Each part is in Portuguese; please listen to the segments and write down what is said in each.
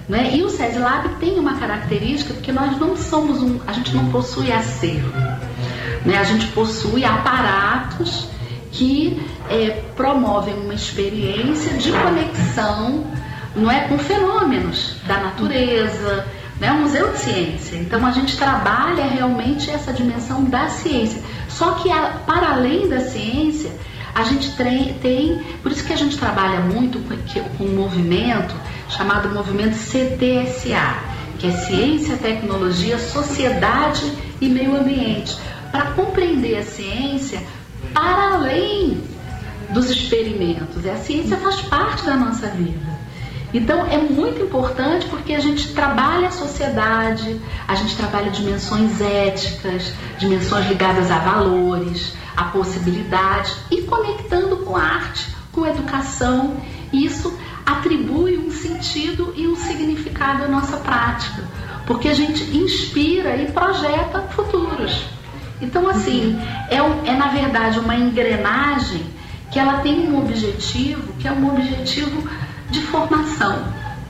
né? E o SESI Lab tem uma característica, porque nós não somos a gente não possui acervo, né? A gente possui aparatos que promovem uma experiência de conexão, não é, com fenômenos da natureza, né? Um museu de ciência. Então a gente trabalha realmente essa dimensão da ciência. Só que para além da ciência, a gente tem, por isso que a gente trabalha muito com um movimento chamado movimento CTSA, que é Ciência, Tecnologia, Sociedade e Meio Ambiente, para compreender a ciência para além dos experimentos. A ciência faz parte da nossa vida. Então é muito importante porque a gente trabalha a sociedade, a gente trabalha dimensões éticas, dimensões ligadas a valores, a possibilidades, e conectando com a arte, com a educação. Isso atribui um sentido e um significado à nossa prática, porque a gente inspira e projeta futuros. Então, assim, é na verdade uma engrenagem que ela tem um objetivo, que é um objetivo de formação.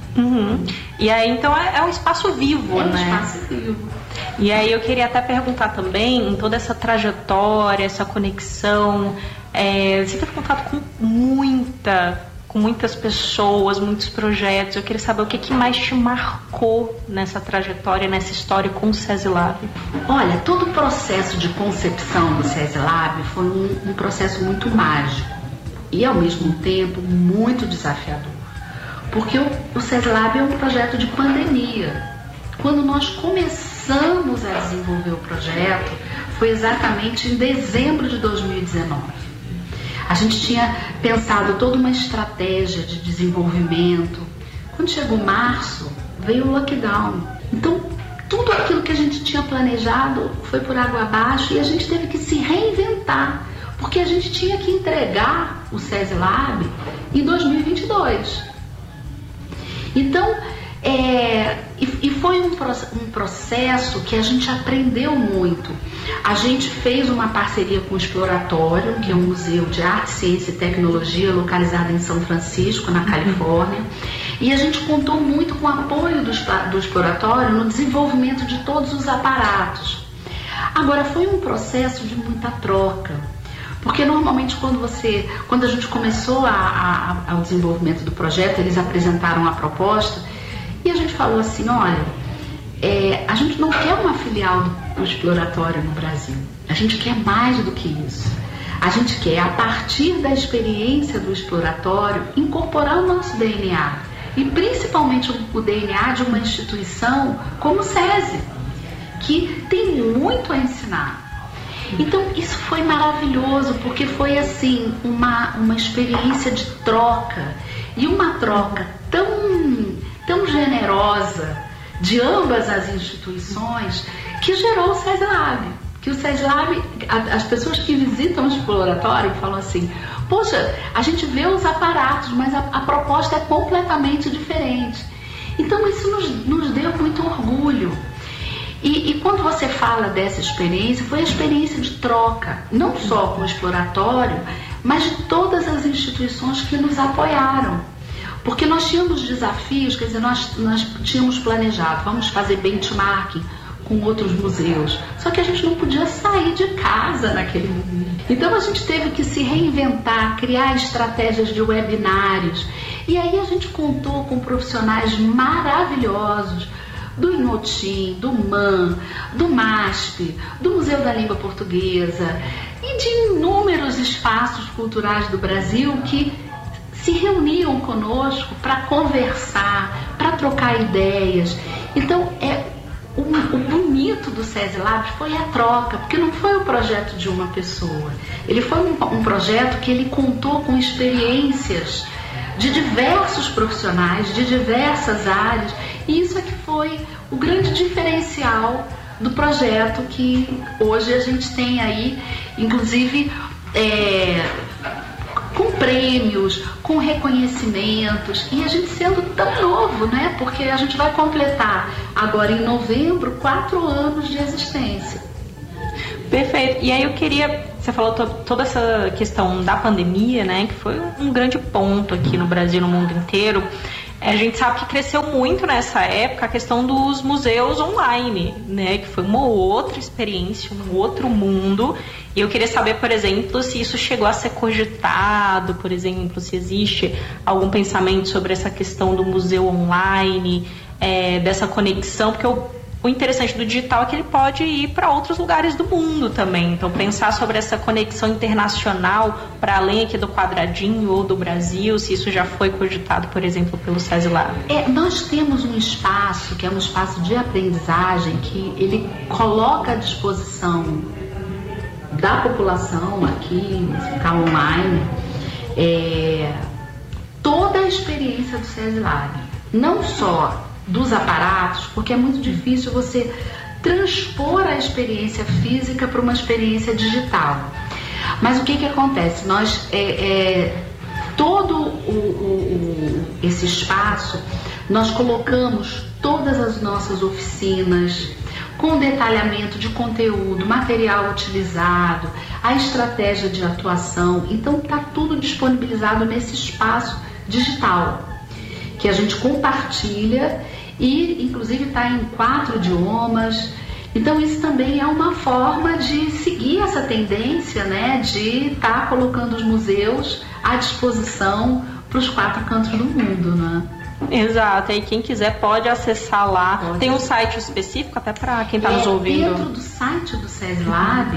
E aí, então, é um espaço vivo, né? É um espaço vivo. E aí eu queria até perguntar também, em toda essa trajetória, essa conexão, você teve contato com muitas pessoas, muitos projetos. Eu queria saber o que mais te marcou nessa trajetória, nessa história com o SESI Lab. Olha, todo o processo de concepção do SESI Lab foi um processo muito mágico e, ao mesmo tempo, muito desafiador. Porque o SESI Lab é um projeto de pandemia. Quando nós começamos a desenvolver o projeto, foi exatamente em dezembro de 2019. A gente tinha pensado toda uma estratégia de desenvolvimento. Quando chegou março, veio o lockdown. Então, tudo aquilo que a gente tinha planejado foi por água abaixo e a gente teve que se reinventar, porque a gente tinha que entregar o SESI Lab em 2022. Então, foi um processo que a gente aprendeu muito. A gente fez uma parceria com o Exploratório, que é um museu de arte, ciência e tecnologia localizado em São Francisco, na Califórnia, e a gente contou muito com o apoio do Exploratório no desenvolvimento de todos os aparatos. Agora, foi um processo de muita troca, porque normalmente quando a gente começou ao desenvolvimento do projeto, eles apresentaram a proposta e a gente falou assim, olha, a gente não quer uma filial do Exploratório no Brasil, a gente quer mais do que isso. A gente quer, a partir da experiência do Exploratório, incorporar o nosso DNA, e principalmente o DNA de uma instituição como o SESI, que tem muito a ensinar. Então isso foi maravilhoso, porque foi assim uma experiência de troca, e uma troca tão generosa de ambas as instituições, que gerou o SESI Lab. Que o SESI Lab, as pessoas que visitam o Exploratório falam assim, poxa, a gente vê os aparatos, mas a proposta é completamente diferente. Então isso nos deu muito orgulho. E quando você fala dessa experiência, foi a experiência de troca, não só com o Exploratório, mas de todas as instituições que nos apoiaram. Porque nós tínhamos desafios, quer dizer, nós tínhamos planejado, vamos fazer benchmarking com outros museus, só que a gente não podia sair de casa naquele momento. Então a gente teve que se reinventar, criar estratégias de webinários, e aí a gente contou com profissionais maravilhosos, do Inhotim, do MAN, do MASP, do Museu da Língua Portuguesa e de inúmeros espaços culturais do Brasil que se reuniam conosco para conversar, para trocar ideias. Então, o bonito do SESI Lab foi a troca, porque não foi o projeto de uma pessoa. Ele foi um projeto que ele contou com experiências de diversos profissionais, de diversas áreas, e isso é que foi o grande diferencial do projeto, que hoje a gente tem aí, inclusive, com prêmios, com reconhecimentos, e a gente sendo tão novo, né? Porque a gente vai completar agora em novembro 4 anos de existência. Perfeito. E aí eu queria, você falou toda essa questão da pandemia, né? Que foi um grande ponto aqui no Brasil, no mundo inteiro. A gente sabe que cresceu muito nessa época a questão dos museus online, né? Que foi uma outra experiência, um outro mundo. E eu queria saber, por exemplo, se isso chegou a ser cogitado, por exemplo, se existe algum pensamento sobre essa questão do museu online, dessa conexão, porque o interessante do digital é que ele pode ir para outros lugares do mundo também. Então, pensar sobre essa conexão internacional para além aqui do quadradinho ou do Brasil, se isso já foi cogitado, por exemplo, pelo SESLab. Nós temos um espaço, que é um espaço de aprendizagem, que ele coloca à disposição da população aqui, ficar online, toda a experiência do SESLab. Não só dos aparatos, porque é muito difícil você transpor a experiência física para uma experiência digital. Mas o que acontece? Nós, todo esse espaço, nós colocamos todas as nossas oficinas, com detalhamento de conteúdo, material utilizado, a estratégia de atuação. Então está tudo disponibilizado nesse espaço digital, que a gente compartilha e inclusive está em 4 idiomas. Então isso também é uma forma de seguir essa tendência, né, de estar colocando os museus à disposição para os 4 cantos do mundo, né? Exato, e quem quiser pode acessar lá. Tem um site específico até para quem está nos ouvindo? Dentro do site do SESLab,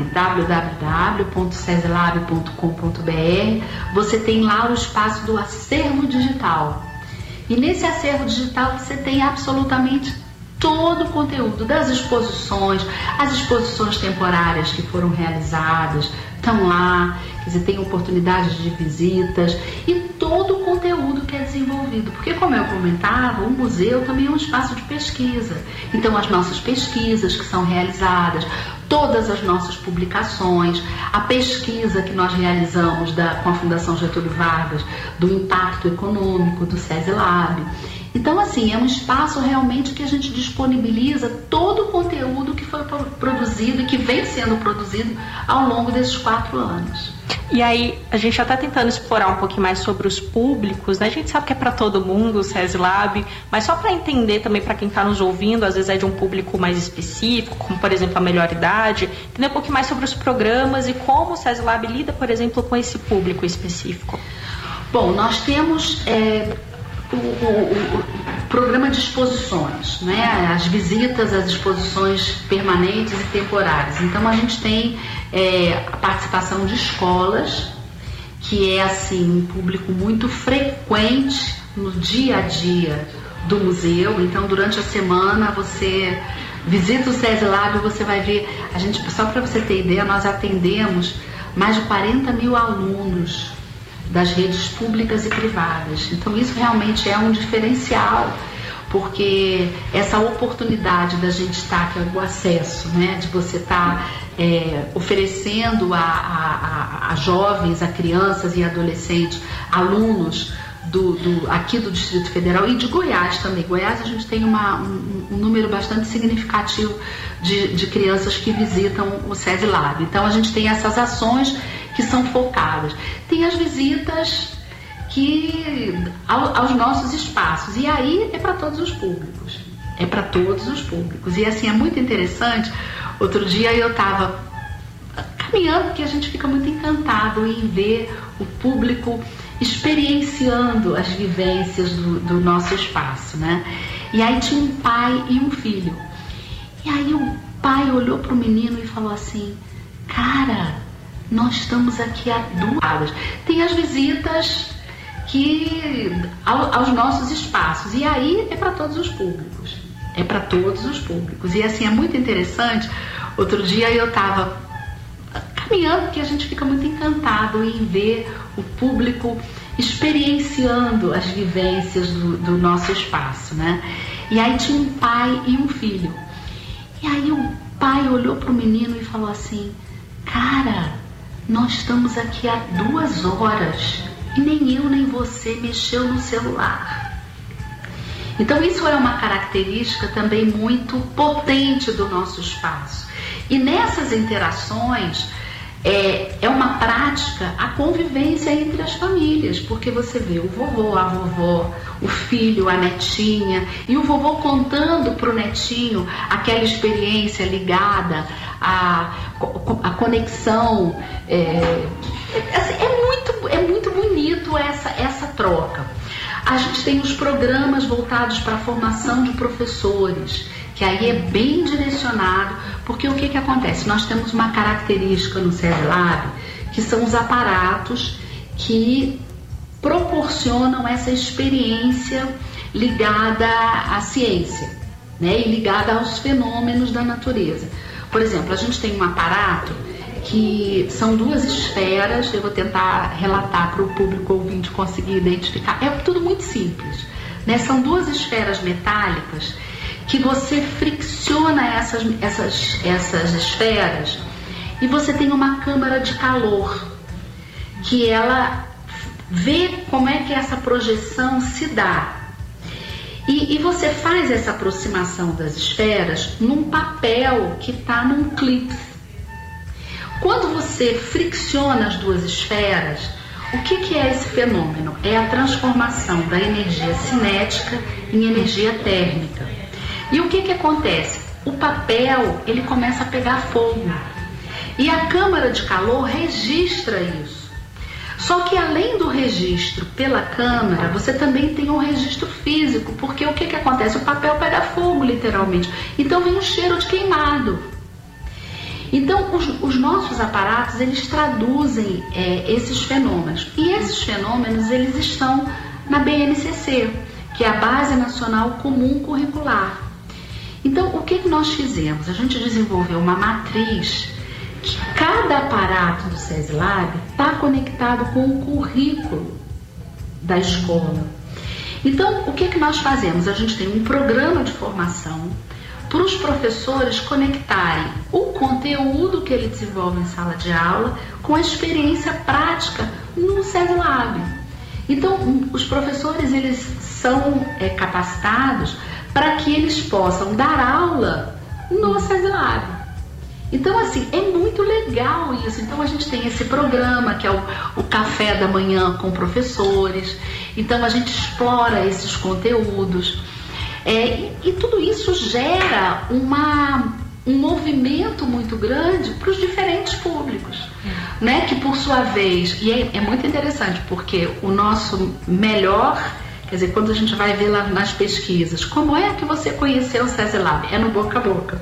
www.seslab.com.br, você tem lá o espaço do acervo digital. E nesse acervo digital você tem absolutamente todo o conteúdo das exposições, as exposições temporárias que foram realizadas, estão lá, quer dizer, tem oportunidades de visitas e todo o conteúdo que é desenvolvido. Porque, como eu comentava, o museu também é um espaço de pesquisa. Então, as nossas pesquisas que são realizadas, todas as nossas publicações, a pesquisa que nós realizamos com a Fundação Getúlio Vargas, do impacto econômico do SESLab. Então, assim, é um espaço realmente que a gente disponibiliza todo o conteúdo que foi produzido e que vem sendo produzido ao longo desses 4 anos. E aí, a gente já está tentando explorar um pouquinho mais sobre os públicos, né? A gente sabe que é para todo mundo o SESLab, mas só para entender também para quem está nos ouvindo, às vezes é de um público mais específico, como por exemplo a melhor idade, entender um pouquinho mais sobre os programas e como o SESLab lida, por exemplo, com esse público específico. Bom, nós temos o programa de exposições, né? As visitas às exposições permanentes e temporárias. Então a gente tem a participação de escolas, que é assim um público muito frequente no dia a dia do museu. Então durante a semana você visita o SESLab e você vai ver, só para você ter ideia, nós atendemos mais de 40 mil alunos das redes públicas e privadas. Então isso realmente é um diferencial, porque essa oportunidade da gente estar, que é o acesso, né, de você estar oferecendo a jovens, a crianças e adolescentes, alunos aqui do Distrito Federal e de Goiás também. Goiás a gente tem um número bastante significativo de crianças que visitam o SESLab. Então a gente tem essas ações que são focadas. Tem as visitas aos nossos espaços, e aí é para todos os públicos. É para todos os públicos. E assim, é muito interessante. Outro dia eu estava caminhando, porque a gente fica muito encantado em ver o público experienciando as vivências do nosso espaço, né? E aí tinha um pai e um filho. E aí o pai olhou para o menino e falou assim: cara, nós estamos aqui há 2 horas. Tem as visitas aos nossos espaços, e aí é para todos os públicos. É para todos os públicos. E assim, é muito interessante. Outro dia eu estava caminhando, porque a gente fica muito encantado em ver o público experienciando as vivências do nosso espaço, né? E aí tinha um pai e um filho. E aí o pai olhou para o menino e falou assim: cara, nós estamos aqui há 2 horas e nem eu nem você mexeu no celular. Então isso é uma característica também muito potente do nosso espaço. E nessas interações, é uma prática a convivência entre as famílias, porque você vê o vovô, a vovó, o filho, a netinha, e o vovô contando para o netinho aquela experiência ligada à conexão. É muito bonito essa troca. A gente tem os programas voltados para a formação de professores, que aí é bem direcionado, porque o que acontece? Nós temos uma característica no SESI-Lab, que são os aparatos que proporcionam essa experiência ligada à ciência, né, e ligada aos fenômenos da natureza. Por exemplo, a gente tem um aparato que são 2 esferas, eu vou tentar relatar para o público ouvinte conseguir identificar, é tudo muito simples, né? São 2 esferas metálicas que você fricciona essas esferas e você tem uma câmara de calor que ela vê como é que essa projeção se dá. E você faz essa aproximação das esferas num papel que está num clipe. Quando você fricciona as 2 esferas, o que é esse fenômeno? É a transformação da energia cinética em energia térmica. E o que acontece? O papel, ele começa a pegar fogo. E a câmara de calor registra isso. Só que além do registro pela câmara, você também tem um registro físico, porque o que acontece? O papel pega fogo, literalmente. Então vem um cheiro de queimado. Então os nossos aparatos, eles traduzem esses fenômenos. E esses fenômenos, eles estão na BNCC, que é a Base Nacional Comum Curricular. Então, o que nós fizemos? A gente desenvolveu uma matriz que cada aparato do SESI-Lab está conectado com o currículo da escola. Então, o que nós fazemos? A gente tem um programa de formação para os professores conectarem o conteúdo que ele desenvolve em sala de aula com a experiência prática no SESI-Lab. Então, os professores, eles são capacitados para que eles possam dar aula no SESI-Lab. Então, assim, é muito legal isso. Então, a gente tem esse programa que é o café da manhã com professores. Então, a gente explora esses conteúdos. E tudo isso gera um movimento muito grande para os diferentes públicos, né? Que, por sua vez, e é muito interessante, porque o nosso melhor... Quer dizer, quando a gente vai ver lá nas pesquisas, como é que você conheceu o SESI-Lab? É no boca a boca.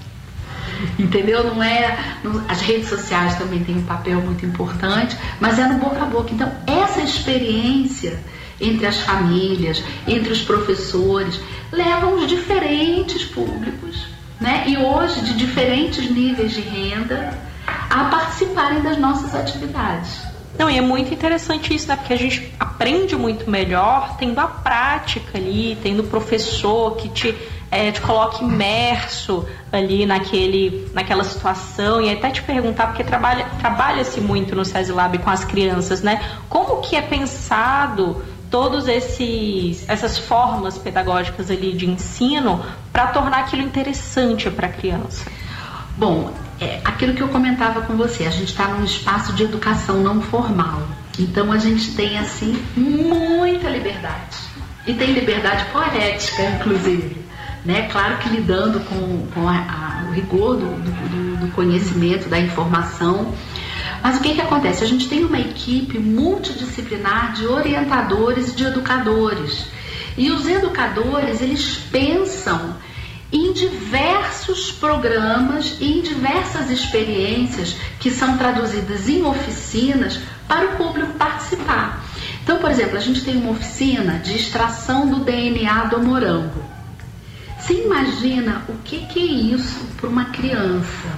Entendeu? Não é... As redes sociais também têm um papel muito importante, mas é no boca a boca. Então, essa experiência entre as famílias, entre os professores, leva os diferentes públicos, né? E hoje, de diferentes níveis de renda, a participarem das nossas atividades. Não, e é muito interessante isso, né? Porque a gente aprende muito melhor tendo a prática ali, tendo o professor que te coloca imerso ali naquela situação. E até te perguntar, porque trabalha-se muito no SESI-Lab com as crianças, né? Como que é pensado todas essas formas pedagógicas ali de ensino para tornar aquilo interessante para a criança? Bom, aquilo que eu comentava com você, a gente está num espaço de educação não formal. Então a gente tem, assim, muita liberdade. E tem liberdade poética, inclusive, né? Claro que lidando com o rigor do conhecimento, da informação. Mas o que acontece? A gente tem uma equipe multidisciplinar de orientadores e de educadores. E os educadores, eles pensam em diversos programas e em diversas experiências que são traduzidas em oficinas para o público participar. Então, por exemplo, a gente tem uma oficina de extração do DNA do morango. Você imagina o que é isso para uma criança,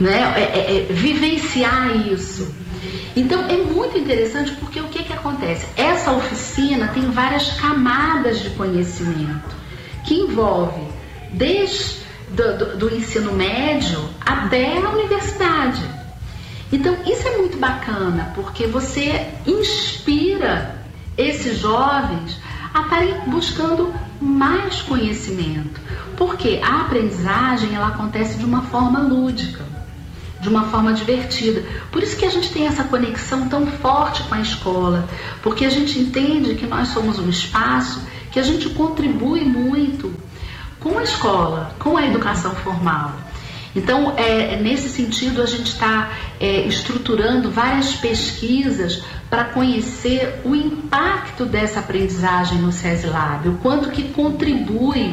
né? Vivenciar isso. Então, é muito interessante porque o que acontece? Essa oficina tem várias camadas de conhecimento que envolve desde do ensino médio até a universidade. Então, isso é muito bacana, porque você inspira esses jovens a estarem buscando mais conhecimento. Porque a aprendizagem, ela acontece de uma forma lúdica. de uma forma divertida. Por isso que a gente tem essa conexão tão forte com a escola, porque a gente entende que nós somos um espaço que a gente contribui muito com a escola, com a educação formal. Então, nesse sentido, a gente está estruturando várias pesquisas para conhecer o impacto dessa aprendizagem no SESI Lab, o quanto que contribui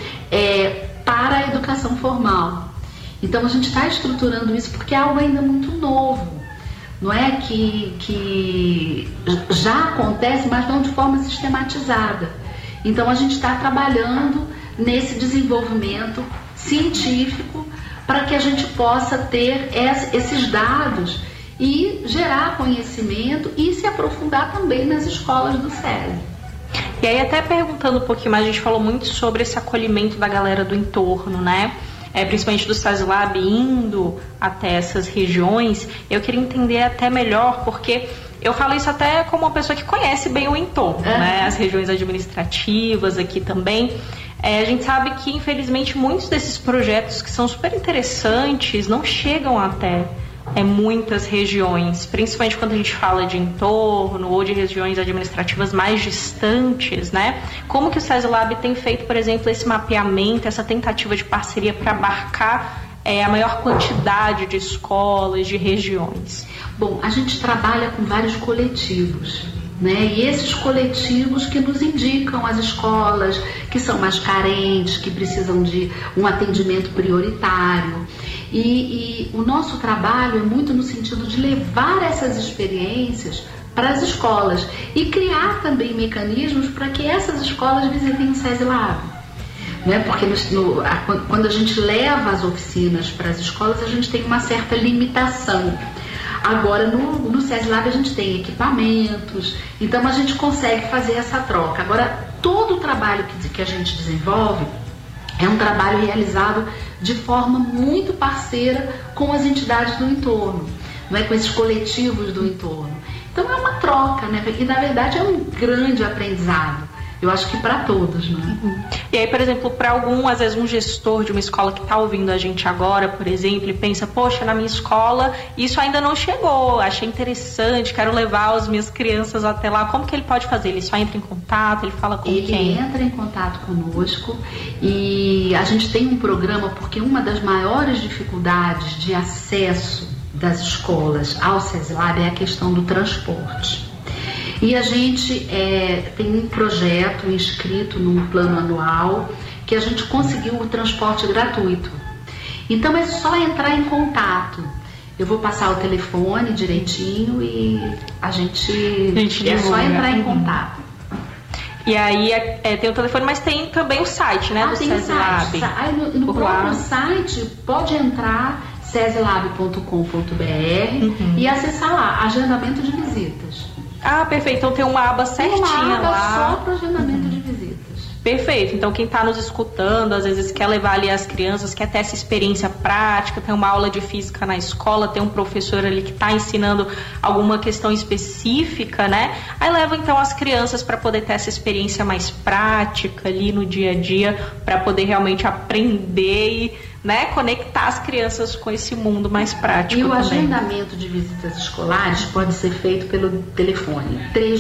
para a educação formal. Então, a gente está estruturando isso porque é algo ainda muito novo, não é que já acontece, mas não de forma sistematizada. Então, a gente está trabalhando nesse desenvolvimento científico para que a gente possa ter esses dados e gerar conhecimento e se aprofundar também nas escolas do SESI. E aí, até perguntando um pouquinho mais, a gente falou muito sobre esse acolhimento da galera do entorno, né? Principalmente do SESI Lab indo até essas regiões. Eu queria entender até melhor, porque eu falo isso até como uma pessoa que conhece bem o entorno, né? As regiões administrativas aqui também. A gente sabe que, infelizmente, muitos desses projetos que são super interessantes não chegam até muitas regiões, principalmente quando a gente fala de entorno ou de regiões administrativas mais distantes, né? Como que o SESI Lab tem feito, por exemplo, esse mapeamento, essa tentativa de parceria para abarcar a maior quantidade de escolas, de regiões? Bom, a gente trabalha com vários coletivos, né? E esses coletivos que nos indicam as escolas que são mais carentes, que precisam de um atendimento prioritário. E o nosso trabalho é muito no sentido de levar essas experiências para as escolas e criar também mecanismos para que essas escolas visitem o SESI Lab. Né? Porque quando a gente leva as oficinas para as escolas, a gente tem uma certa limitação. Agora, no SESI Lab a gente tem equipamentos, então a gente consegue fazer essa troca. Agora, todo o trabalho que a gente desenvolve é um trabalho realizado de forma muito parceira com as entidades do entorno, não é? Com esses coletivos do entorno. Então é uma troca, né? E na verdade é um grande aprendizado. Eu acho que para todos, né? E aí, por exemplo, para às vezes um gestor de uma escola que está ouvindo a gente agora, por exemplo, e pensa, poxa, na minha escola isso ainda não chegou, achei interessante, quero levar as minhas crianças até lá. Como que ele pode fazer? Ele só entra em contato, ele fala com quem? Ele entra em contato conosco e a gente tem um programa, porque uma das maiores dificuldades de acesso das escolas ao SESI Lab é a questão do transporte. E a gente tem um projeto inscrito num plano anual que a gente conseguiu o transporte gratuito. Então é só entrar em contato. Eu vou passar o telefone direitinho e a gente é só entrar em contato. E aí tem o telefone, mas tem também o site, né? Do SESI Lab. No próprio site pode entrar sesilab.com.br e acessar lá, agendamento de visitas. Ah, perfeito. Então tem uma aba certinha lá. Tem uma aba só para agendamento de visitas. Perfeito. Então quem está nos escutando, às vezes quer levar ali as crianças, quer ter essa experiência prática, tem uma aula de física na escola, tem um professor ali que está ensinando alguma questão específica, né? Aí leva então as crianças para poder ter essa experiência mais prática ali no dia a dia, para poder realmente aprender e conectar as crianças com esse mundo mais prático. E o também. Agendamento de visitas escolares pode ser feito pelo telefone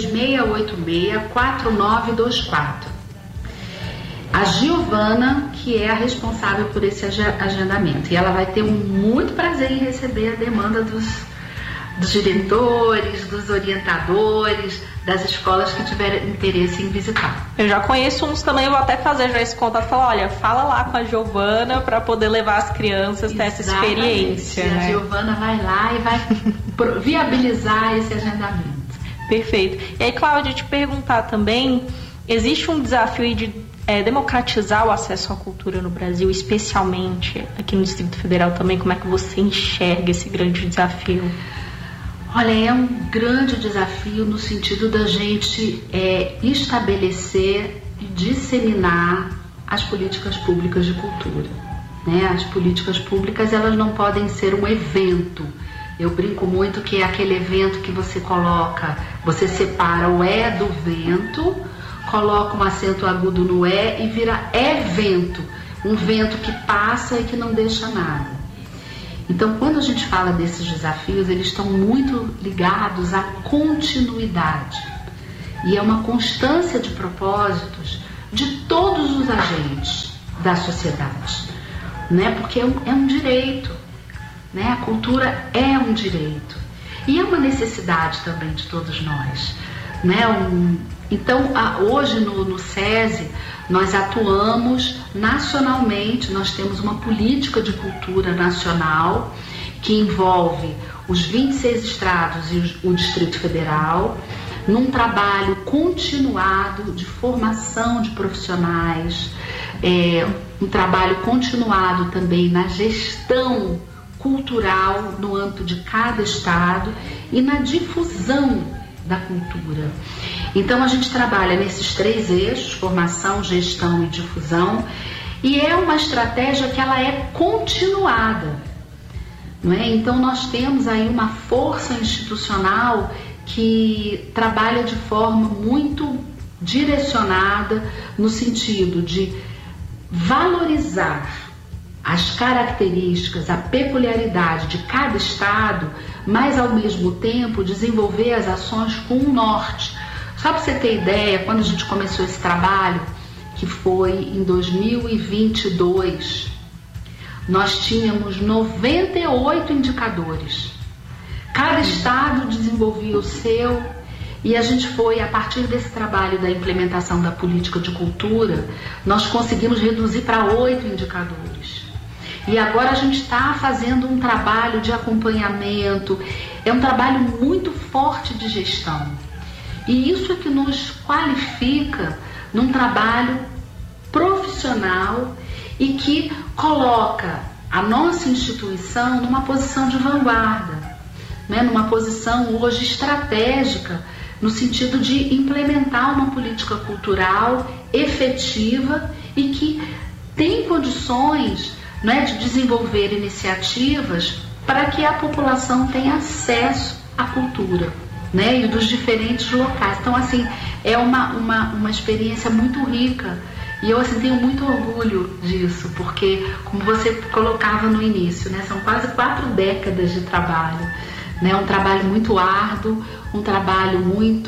3686-4924. A Giovana, que é a responsável por esse agendamento, e ela vai ter muito prazer em receber a demanda dos diretores, dos orientadores, das escolas que tiverem interesse em visitar. Eu já conheço uns também, eu vou até fazer já esse contato, falar, olha, fala lá com a Giovana para poder levar as crianças a ter essa experiência. A Giovana vai lá e vai viabilizar esse agendamento. Perfeito. E aí, Cláudia, te perguntar também, existe um desafio aí de democratizar o acesso à cultura no Brasil, especialmente aqui no Distrito Federal também, como é que você enxerga esse grande desafio? Olha, é um grande desafio no sentido da gente estabelecer e disseminar as políticas públicas de cultura, né? As políticas públicas, elas não podem ser um evento. Eu brinco muito que é aquele evento que você você separa o é do vento, coloca um acento agudo no é e vira evento, um vento que passa e que não deixa nada. Então, quando a gente fala desses desafios, eles estão muito ligados à continuidade. E é uma constância de propósitos de todos os agentes da sociedade, né? Porque é um direito, né? A cultura é um direito e é uma necessidade também de todos nós, né? Então, hoje no SESI, nós atuamos nacionalmente, nós temos uma política de cultura nacional que envolve os 26 estados e o Distrito Federal, num trabalho continuado de formação de profissionais, um trabalho continuado também na gestão cultural no âmbito de cada estado e na difusão da cultura. Então a gente trabalha nesses 3 eixos, formação, gestão e difusão, e é uma estratégia que ela é continuada, não é? Então nós temos aí uma força institucional que trabalha de forma muito direcionada no sentido de valorizar as características, a peculiaridade de cada estado, mas ao mesmo tempo desenvolver as ações com um norte. Só para você ter ideia, quando a gente começou esse trabalho, que foi em 2022, nós tínhamos 98 indicadores. Cada estado desenvolvia o seu, e a gente foi, a partir desse trabalho da implementação da política de cultura, nós conseguimos reduzir para 8 indicadores. E agora a gente está fazendo um trabalho de acompanhamento, é um trabalho muito forte de gestão. E isso é que nos qualifica num trabalho profissional e que coloca a nossa instituição numa posição de vanguarda, né? Numa posição hoje estratégica, no sentido de implementar uma política cultural efetiva e que tem condições, né, de desenvolver iniciativas para que a população tenha acesso à cultura, né, e dos diferentes locais. Então, assim, é uma experiência muito rica e eu, assim, tenho muito orgulho disso, porque, como você colocava no início, né, são quase 4 décadas de trabalho, né, um trabalho muito árduo, um trabalho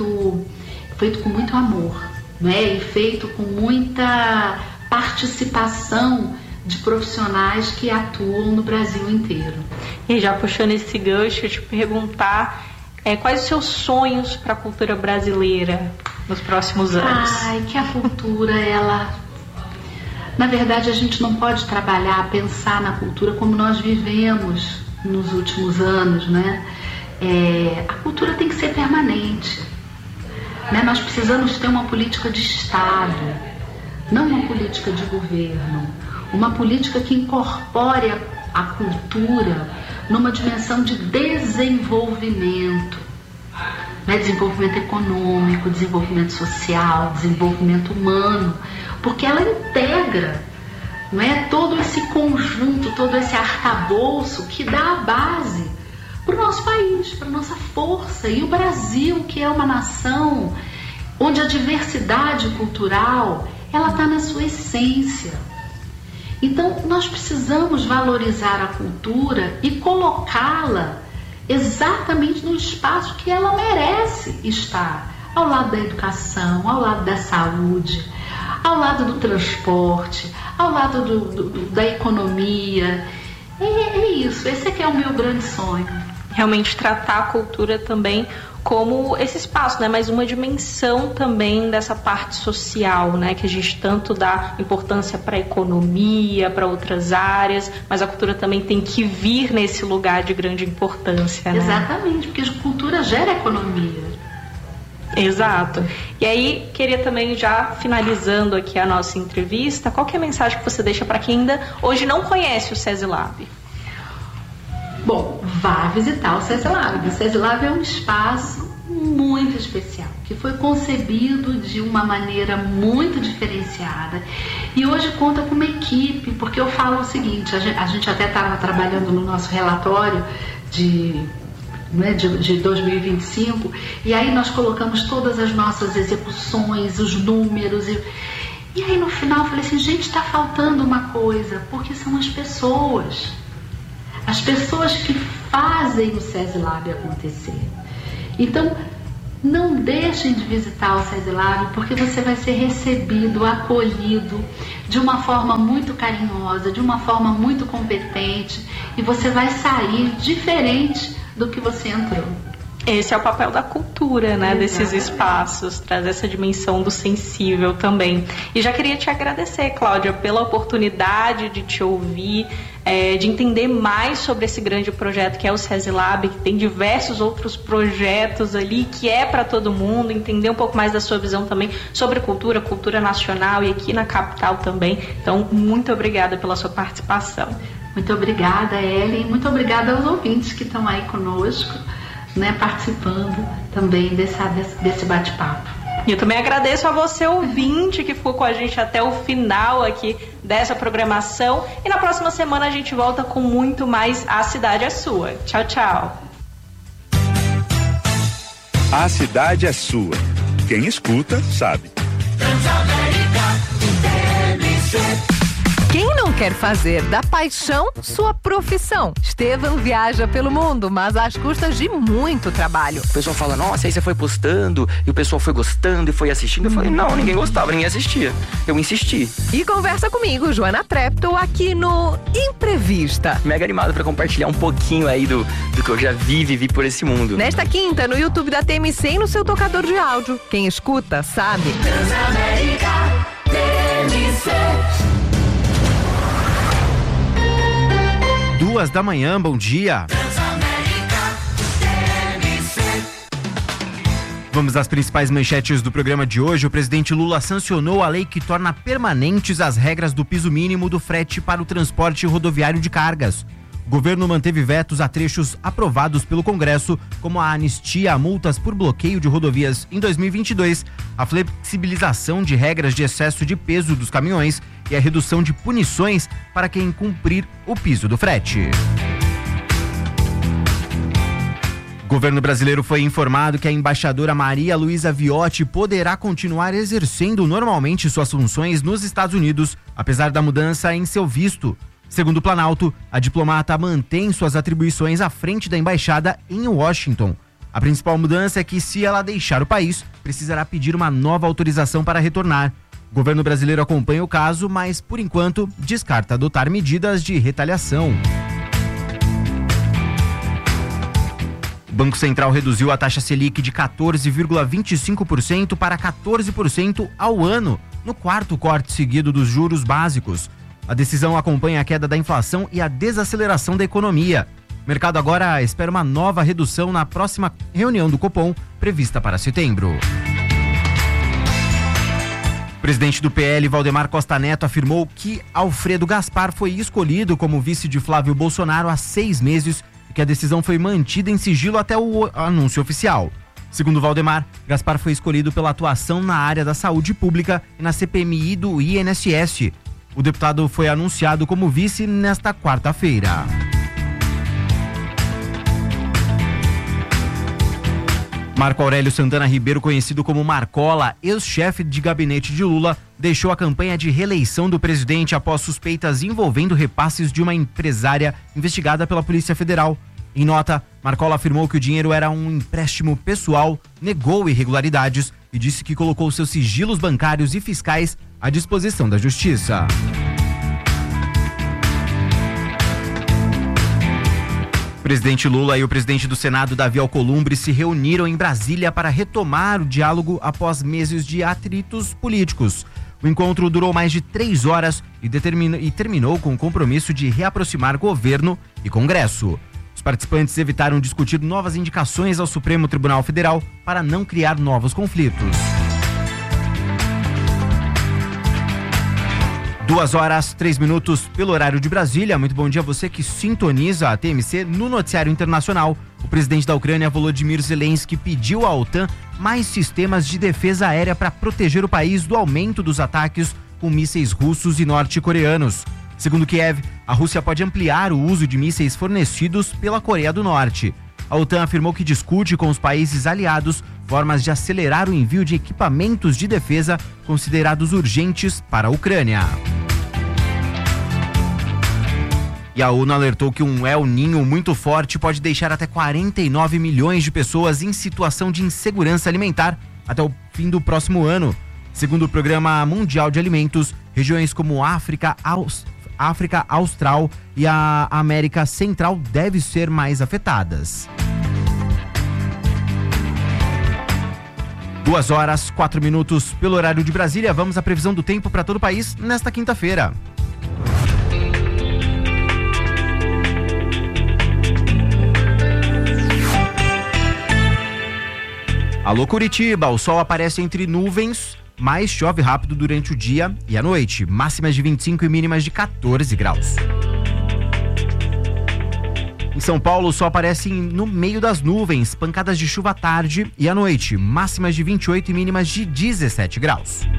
feito com muito amor, né, e feito com muita participação de profissionais que atuam no Brasil inteiro. E já puxando esse gancho, eu te perguntar quais os seus sonhos para a cultura brasileira nos próximos anos? Ai, que a cultura, ela... Na verdade, a gente não pode trabalhar, pensar na cultura como nós vivemos nos últimos anos, né? A cultura tem que ser permanente, né? Nós precisamos ter uma política de Estado, não uma política de governo, uma política que incorpore a cultura numa dimensão de desenvolvimento, né? Desenvolvimento econômico, desenvolvimento social, desenvolvimento humano, porque ela integra, não é, todo esse conjunto, todo esse arcabouço que dá a base para o nosso país, para a nossa força. E o Brasil, que é uma nação onde a diversidade cultural ela está na sua essência. Então, nós precisamos valorizar a cultura e colocá-la exatamente no espaço que ela merece estar, ao lado da educação, ao lado da saúde, ao lado do transporte, ao lado da economia. É isso, esse aqui é o meu grande sonho. Realmente tratar a cultura também como esse espaço, né? Mas uma dimensão também dessa parte social, né? Que a gente tanto dá importância para a economia, para outras áreas, mas a cultura também tem que vir nesse lugar de grande importância, né? Exatamente, porque a cultura gera economia. Exato. E aí, queria também, já finalizando aqui a nossa entrevista, qual que é a mensagem que você deixa para quem ainda hoje não conhece o SESI Lab? Bom, vá visitar o SESI Lab. O SESI Lab é um espaço muito especial, que foi concebido de uma maneira muito diferenciada e hoje conta com uma equipe, porque eu falo o seguinte, a gente até estava trabalhando no nosso relatório de 2025, e aí nós colocamos todas as nossas execuções, os números, e aí no final eu falei assim, gente, está faltando uma coisa, porque são as pessoas. as pessoas que fazem o SESI-Lab acontecer. Então, não deixem de visitar o SESI-Lab, porque você vai ser recebido, acolhido de uma forma muito carinhosa, de uma forma muito competente, e você vai sair diferente do que você entrou. Esse é o papel da cultura, né, desses espaços, trazer essa dimensão do sensível também. E já queria te agradecer, Cláudia, pela oportunidade de te ouvir, de entender mais sobre esse grande projeto que é o SESI-Lab, que tem diversos outros projetos ali, que é para todo mundo, entender um pouco mais da sua visão também sobre cultura nacional e aqui na capital também. Então, muito obrigada pela sua participação. Muito obrigada, Ellen, muito obrigada aos ouvintes que estão aí conosco, né, participando também desse bate-papo. E eu também agradeço a você, ouvinte, que ficou com a gente até o final aqui dessa programação. E na próxima semana a gente volta com muito mais A Cidade é Sua. Tchau, tchau. A Cidade é Sua. Quem escuta, sabe. Quem não quer fazer da paixão sua profissão? Estevam viaja pelo mundo, mas às custas de muito trabalho. O pessoal fala, nossa, aí você foi postando e o pessoal foi gostando e foi assistindo. Eu falei, não, ninguém gostava, ninguém assistia. Eu insisti. E conversa comigo, Joana Trepto, aqui no Imprevista. Mega animado pra compartilhar um pouquinho aí do que eu já vivi por esse mundo. Nesta quinta, no YouTube da TMC e no seu tocador de áudio. Quem escuta, sabe. Transamérica TMC. 2h, bom dia. Vamos às principais manchetes do programa de hoje. O presidente Lula sancionou a lei que torna permanentes as regras do piso mínimo do frete para o transporte rodoviário de cargas. O governo manteve vetos a trechos aprovados pelo Congresso, como a anistia a multas por bloqueio de rodovias em 2022, a flexibilização de regras de excesso de peso dos caminhões e a redução de punições para quem cumprir o piso do frete. O governo brasileiro foi informado que a embaixadora Maria Luísa Viotti poderá continuar exercendo normalmente suas funções nos Estados Unidos, apesar da mudança em seu visto. Segundo o Planalto, a diplomata mantém suas atribuições à frente da embaixada em Washington. A principal mudança é que, se ela deixar o país, precisará pedir uma nova autorização para retornar. O governo brasileiro acompanha o caso, mas, por enquanto, descarta adotar medidas de retaliação. O Banco Central reduziu a taxa Selic de 14,25% para 14% ao ano, no quarto corte seguido dos juros básicos. A decisão acompanha a queda da inflação e a desaceleração da economia. O mercado agora espera uma nova redução na próxima reunião do Copom, prevista para setembro. O presidente do PL, Valdemar Costa Neto, afirmou que Alfredo Gaspar foi escolhido como vice de Flávio Bolsonaro há 6 meses e que a decisão foi mantida em sigilo até o anúncio oficial. Segundo Valdemar, Gaspar foi escolhido pela atuação na área da saúde pública e na CPMI do INSS. O deputado foi anunciado como vice nesta quarta-feira. Marco Aurélio Santana Ribeiro, conhecido como Marcola, ex-chefe de gabinete de Lula, deixou a campanha de reeleição do presidente após suspeitas envolvendo repasses de uma empresária investigada pela Polícia Federal. Em nota, Marcola afirmou que o dinheiro era um empréstimo pessoal, negou irregularidades e disse que colocou seus sigilos bancários e fiscais à disposição da Justiça. O presidente Lula e o presidente do Senado, Davi Alcolumbre, se reuniram em Brasília para retomar o diálogo após meses de atritos políticos. O encontro durou mais de 3 horas e terminou com o compromisso de reaproximar governo e Congresso. Os participantes evitaram discutir novas indicações ao Supremo Tribunal Federal para não criar novos conflitos. 2h03 pelo horário de Brasília. Muito bom dia a você que sintoniza a TMC no noticiário internacional. O presidente da Ucrânia, Volodymyr Zelensky, pediu à OTAN mais sistemas de defesa aérea para proteger o país do aumento dos ataques com mísseis russos e norte-coreanos. Segundo Kiev, a Rússia pode ampliar o uso de mísseis fornecidos pela Coreia do Norte. A OTAN afirmou que discute com os países aliados formas de acelerar o envio de equipamentos de defesa considerados urgentes para a Ucrânia. E a ONU alertou que um El Niño muito forte pode deixar até 49 milhões de pessoas em situação de insegurança alimentar até o fim do próximo ano. Segundo o Programa Mundial de Alimentos, regiões como África Austral e a América Central devem ser mais afetadas. 2h04 pelo horário de Brasília. Vamos à previsão do tempo para todo o país nesta quinta-feira. Alô Curitiba, o sol aparece entre nuvens, mas chove rápido durante o dia e a noite. Máximas de 25 e mínimas de 14 graus. Em São Paulo, o sol aparece no meio das nuvens, pancadas de chuva à tarde e à noite. Máximas de 28 e mínimas de 17 graus.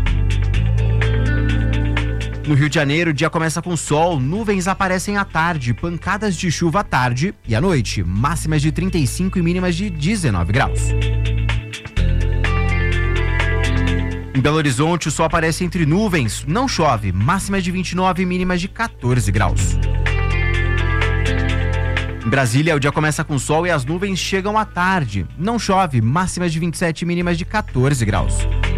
No Rio de Janeiro, o dia começa com sol, nuvens aparecem à tarde, pancadas de chuva à tarde e à noite. Máximas de 35 e mínimas de 19 graus. Em Belo Horizonte, o sol aparece entre nuvens, não chove, máximas de 29 e mínimas de 14 graus. Em Brasília, o dia começa com sol e as nuvens chegam à tarde, não chove, máximas de 27 e mínimas de 14 graus.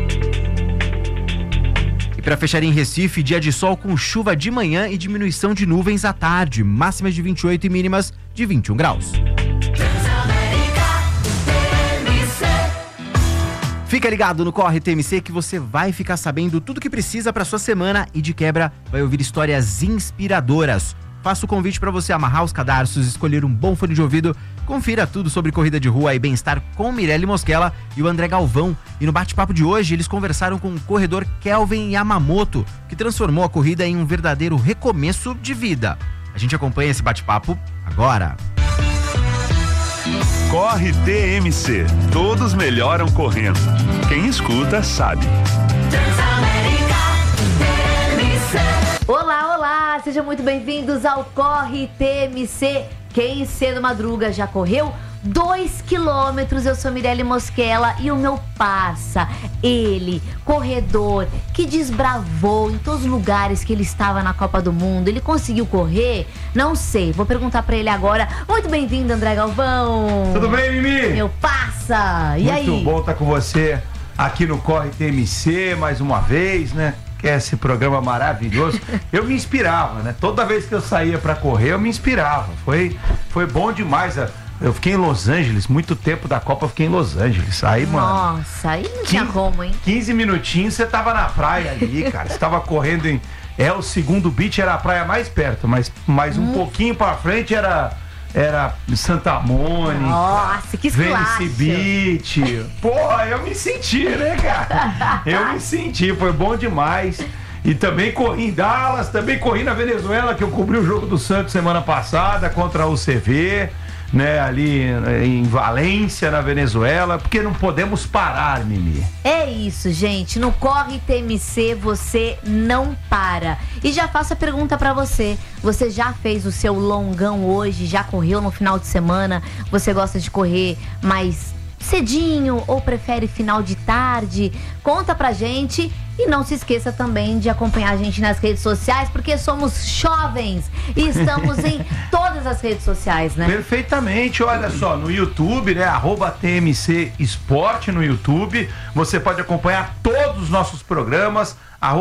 E para fechar em Recife, dia de sol com chuva de manhã e diminuição de nuvens à tarde, máximas de 28 e mínimas de 21 graus. Fica ligado no Corre TMC que você vai ficar sabendo tudo que precisa para sua semana e de quebra vai ouvir histórias inspiradoras. Faço o convite para você amarrar os cadarços, escolher um bom fone de ouvido, confira tudo sobre corrida de rua e bem-estar com Mirelle Mosquela e o André Galvão. E no bate-papo de hoje eles conversaram com o corredor Kelvin Yamamoto, que transformou a corrida em um verdadeiro recomeço de vida. A gente acompanha esse bate-papo agora. Corre TMC. Todos melhoram correndo. Quem escuta sabe. Olá, olá! Sejam muito bem-vindos ao Corre TMC. Quem cedo madruga já correu 2 quilômetros. Eu sou Mirelle Mosquela e o meu parça, ele, corredor, que desbravou em todos os lugares que ele estava na Copa do Mundo. Ele conseguiu correr? Não sei, vou perguntar pra ele agora. Muito bem-vindo, André Galvão. Tudo bem, Mimi? Meu parça, e aí? Muito bom estar com você aqui no Corre TMC mais uma vez, né? Que é esse programa maravilhoso. Eu me inspirava, né? Toda vez que eu saía pra correr, eu me inspirava. Foi bom demais. Eu fiquei em Los Angeles, muito tempo da Copa eu fiquei em Los Angeles. Aí, mano. Nossa, aí não tinha como, hein? 15 minutinhos você tava na praia ali, cara. Você tava correndo em. O segundo beach era a praia mais perto, mas mais um pouquinho pra frente era Santa Mônica. Nossa, que Venice Beach. Porra, eu me senti, né, cara? Eu me senti, foi bom demais. E também corri em Dallas, também corri na Venezuela, que eu cobri o jogo do Santos semana passada contra o UCV, né, ali em Valência, na Venezuela, porque não podemos parar, Mimi. É isso, gente, no Corre TMC você não para. E já faço a pergunta pra você já fez o seu longão hoje, já correu no final de semana? Você gosta de correr mais cedinho ou prefere final de tarde? Conta pra gente. E não se esqueça também de acompanhar a gente nas redes sociais, porque somos jovens e estamos em todas as redes sociais, né? Perfeitamente, olha só, no YouTube, né, @TMC Esporte no YouTube, você pode acompanhar todos os nossos programas,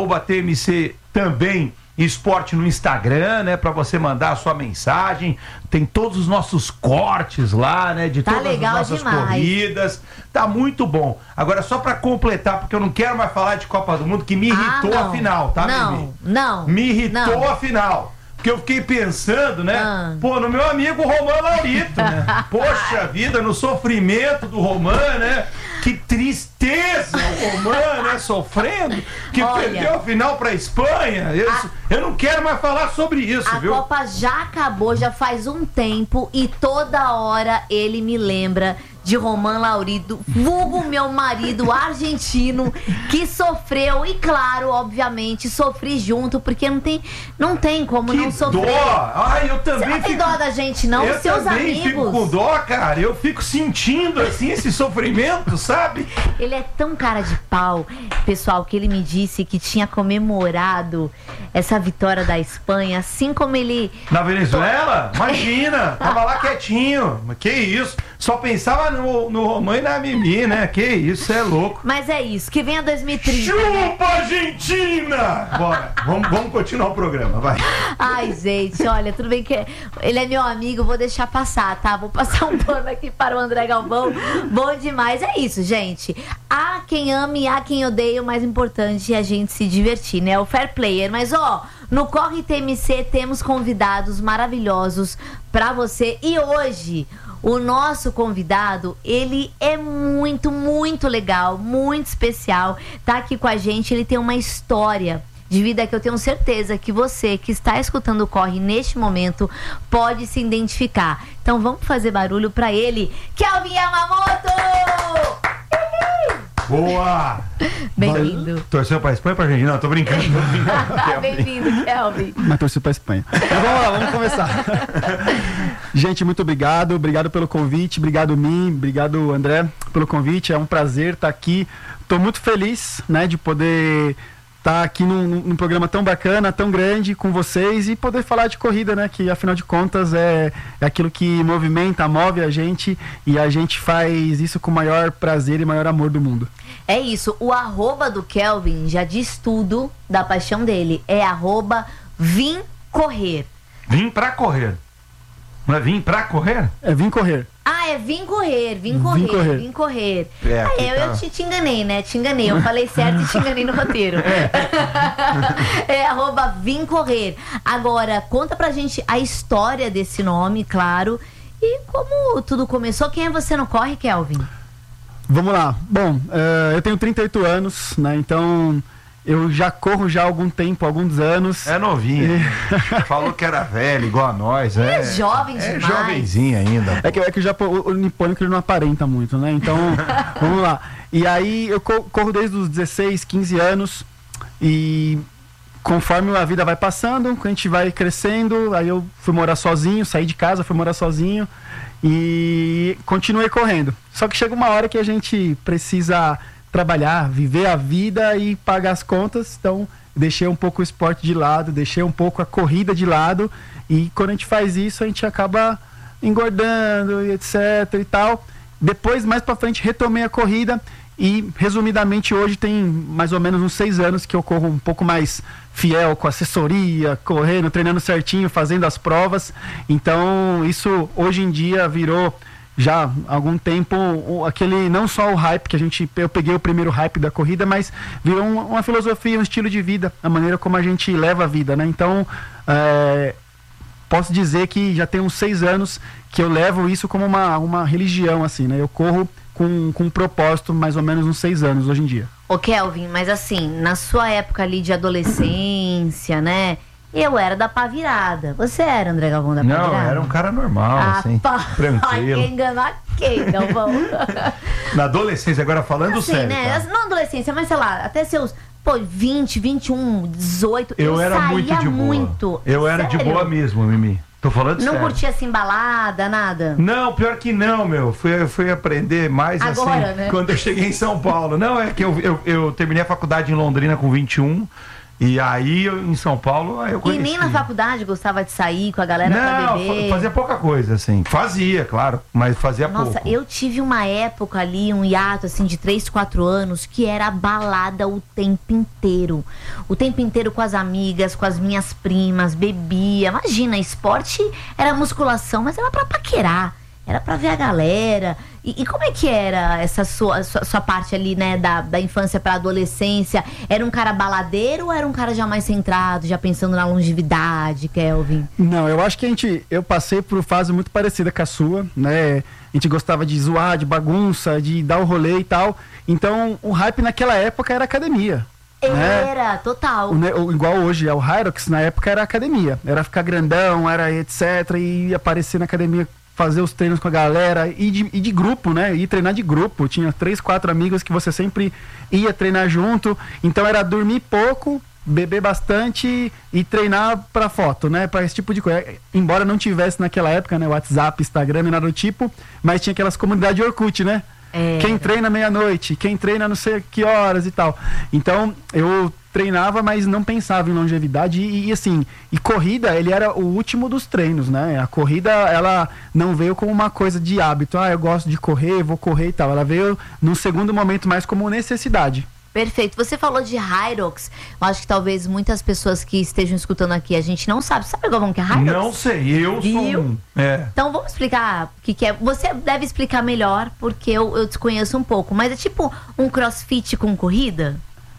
@TMC também Esporte no Instagram, né, pra você mandar a sua mensagem. Tem todos os nossos cortes lá, né, de todas as nossas demais. Corridas. Tá muito bom. Agora, só pra completar, porque eu não quero mais falar de Copa do Mundo, que me irritou a final, tá, Mimi? Não. Me irritou a final. Porque eu fiquei pensando, né? Pô, no meu amigo Romain Laurito, né? Poxa vida, no sofrimento do Romain, né? Que tristeza o Romain, né? Sofrendo, que perdeu a final pra Espanha. Eu não quero mais falar sobre isso, viu? A Copa já acabou, já faz um tempo e toda hora ele me lembra de Roman Laurido, vulgo meu marido argentino, que sofreu e, claro, obviamente, sofri junto, porque não tem como não sofrer. Dó! Ai, eu também Você não tem dó da gente, não? Eu Seus também amigos. fico com dó, cara. Eu fico sentindo, assim, esse sofrimento, sabe? Ele é tão cara de pau, pessoal, que ele me disse que tinha comemorado essa vitória da Espanha, assim como ele... Na Venezuela? Imagina! Tava lá quietinho. Mas que isso? Só pensava no Roman e na Mimi, né? Que isso, cê é louco. Mas é isso, que venha 2030. Chupa, Argentina! Bora, vamos continuar o programa, vai. Ai, gente, olha, tudo bem que ele é meu amigo, vou deixar passar, tá? Vou passar um pano aqui para o André Galvão. Bom demais, é isso, gente. Há quem ame, há quem odeie, o mais importante é a gente se divertir, né? O fair player, mas ó... No Corre TMC temos convidados maravilhosos pra você. E hoje, o nosso convidado, ele é muito, muito legal, muito especial. Tá aqui com a gente, ele tem uma história de vida que eu tenho certeza que você que está escutando o Corre neste momento pode se identificar. Então vamos fazer barulho pra ele, Kelvin Yamamoto! Boa! Bem-vindo. Torceu pra Espanha ou pra Argentina? Não, tô brincando. Bem-vindo, Kelvin. Mas torci pra Espanha. Mas vamos lá, vamos começar. Gente, muito obrigado. Obrigado pelo convite. Obrigado, Mim. Obrigado, André, pelo convite. É um prazer estar aqui. Tô muito feliz, né, de poder estar aqui num programa tão bacana, tão grande com vocês e poder falar de corrida, né? Que afinal de contas é aquilo que movimenta, move a gente e a gente faz isso com o maior prazer e maior amor do mundo. É isso, o @, do Kelvin já diz tudo da paixão dele. É @vim correr. Vim pra correr. Não é vim pra correr? É vim correr. Ah, é vim correr. É, eu te enganei, né? Te enganei. Eu falei certo e te enganei no roteiro. É @vim correr. Agora, conta pra gente a história desse nome, claro. E como tudo começou. Quem é você no Corre, Kelvin? Vamos lá. Bom, eu tenho 38 anos, né? Então... Eu já corro já há algum tempo, alguns anos. É novinho. Falou que era velho, igual a nós. É jovem demais. É jovenzinho ainda. É que já o nipônico ele não aparenta muito, né? Então, vamos lá. E aí eu corro desde os 16, 15 anos. E conforme a vida vai passando, a gente vai crescendo. Aí eu fui morar sozinho, saí de casa, fui morar sozinho. E continuei correndo. Só que chega uma hora que a gente precisa... trabalhar, viver a vida e pagar as contas, então deixei um pouco o esporte de lado, deixei um pouco a corrida de lado e quando a gente faz isso a gente acaba engordando e etc e tal. Depois, mais pra frente, retomei a corrida e resumidamente hoje tem mais ou menos uns 6 anos que eu corro um pouco mais fiel com assessoria, correndo, treinando certinho, fazendo as provas, então isso hoje em dia virou já há algum tempo, aquele, não só o hype que eu peguei o primeiro hype da corrida, mas virou uma filosofia, um estilo de vida, a maneira como a gente leva a vida, né? Então, posso dizer que já tem uns 6 anos que eu levo isso como uma religião, assim, né? Eu corro com um propósito, mais ou menos uns 6 anos hoje em dia. Ô Kelvin, mas assim, na sua época ali de adolescência, né? Eu era da pá virada. Você era, André Galvão, da pá virada? Não, era um cara normal, assim, tranquilo. Quem enganar quem, Galvão? Na adolescência, agora falando assim, sério, né? cara. Não adolescência, mas sei lá, até seus 20, 21, 18. Eu era muito de boa. Eu era de boa mesmo, Mimi. Tô falando sério. Não curtia assim balada, nada? Não, pior que não, meu. Fui aprender mais agora, assim, né? Quando eu cheguei em São Paulo. Não, é que eu terminei a faculdade em Londrina com 21. E aí, em São Paulo, aí eu conheci. E nem na faculdade gostava de sair com a galera pra beber? Não, fazia pouca coisa, assim. Fazia, claro, mas fazia pouco. Nossa, eu tive uma época ali, um hiato, assim, de 3, 4 anos, que era balada o tempo inteiro. O tempo inteiro com as amigas, com as minhas primas, bebia. Imagina, esporte era musculação, mas era pra paquerar. Era pra ver a galera. E como é que era essa sua parte ali, né, da infância pra adolescência? Era um cara baladeiro ou era um cara já mais centrado, já pensando na longevidade, Kelvin? Não, eu acho que eu passei por fase muito parecida com a sua, né? A gente gostava de zoar, de bagunça, de dar o rolê e tal. Então, o hype naquela época era academia. Era, total. Igual hoje é o Hyrox, na época era academia. Era ficar grandão, era etc. E aparecer na academia fazer os treinos com a galera e de grupo, né? Ir treinar de grupo. Tinha 3, 4 amigos que você sempre ia treinar junto. Então era dormir pouco, beber bastante e treinar pra foto, né? Pra esse tipo de coisa. Embora não tivesse naquela época, né? WhatsApp, Instagram e nada do tipo, mas tinha aquelas comunidades Orkut, né? Quem treina meia-noite, quem treina não sei que horas e tal. Então, eu treinava, mas não pensava em longevidade e assim, e corrida, ele era o último dos treinos, né? A corrida, ela não veio como uma coisa de hábito, eu gosto de correr, vou correr e tal. Ela veio num segundo momento mais como necessidade. Perfeito. Você falou de Hyrox. Eu acho que talvez muitas pessoas que estejam escutando aqui, a gente não sabe. Sabe, Galvão, o que é Hyrox? Não sei, eu sou um. Então vamos explicar o que é. Você deve explicar melhor, porque eu desconheço um pouco. Mas é tipo um crossfit com corrida?